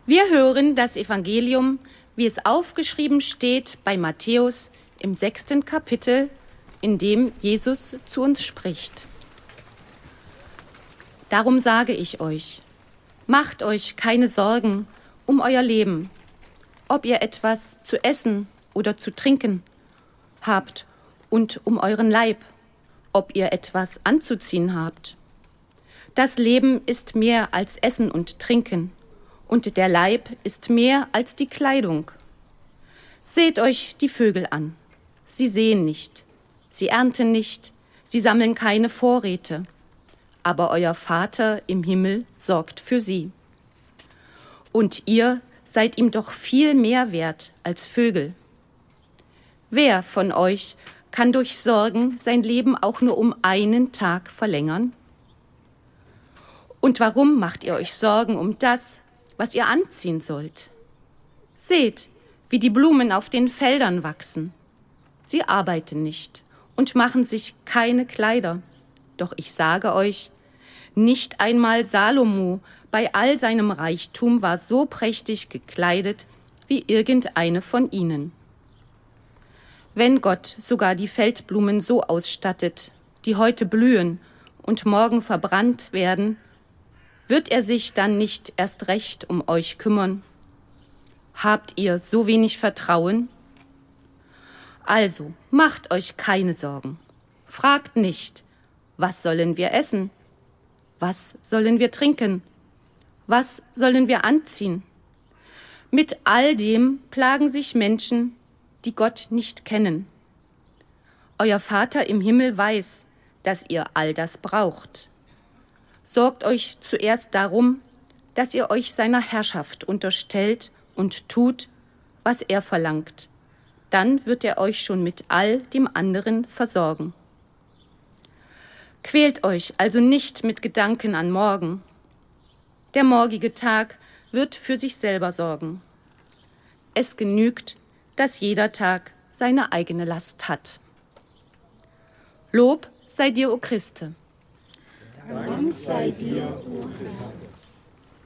Wir hören das Evangelium, wie es aufgeschrieben steht bei Matthäus im 6. Kapitel, in dem Jesus zu uns spricht. Darum sage ich euch, macht euch keine Sorgen um euer Leben, ob ihr etwas zu essen oder zu trinken habt und um euren Leib, ob ihr etwas anzuziehen habt. Das Leben ist mehr als Essen und Trinken, und der Leib ist mehr als die Kleidung. Seht euch die Vögel an. Sie säen nicht, sie ernten nicht, sie sammeln keine Vorräte. Aber euer Vater im Himmel sorgt für sie. Und ihr seid ihm doch viel mehr wert als Vögel. Wer von euch kann durch Sorgen sein Leben auch nur um einen Tag verlängern? Und warum macht ihr euch Sorgen um das, was ihr anziehen sollt? Seht, wie die Blumen auf den Feldern wachsen. Sie arbeiten nicht und machen sich keine Kleider. Doch ich sage euch, nicht einmal Salomo bei all seinem Reichtum war so prächtig gekleidet wie irgendeine von ihnen. Wenn Gott sogar die Feldblumen so ausstattet, die heute blühen und morgen verbrannt werden, wird er sich dann nicht erst recht um euch kümmern? Habt ihr so wenig Vertrauen? Also, macht euch keine Sorgen. Fragt nicht, was sollen wir essen? Was sollen wir trinken? Was sollen wir anziehen? Mit all dem plagen sich Menschen, die Gott nicht kennen. Euer Vater im Himmel weiß, dass ihr all das braucht. Sorgt euch zuerst darum, dass ihr euch seiner Herrschaft unterstellt und tut, was er verlangt. Dann wird er euch schon mit all dem anderen versorgen. Quält euch also nicht mit Gedanken an morgen. Der morgige Tag wird für sich selber sorgen. Es genügt, dass jeder Tag seine eigene Last hat. Lob sei dir, o Christe. Dank sei dir, o Christus.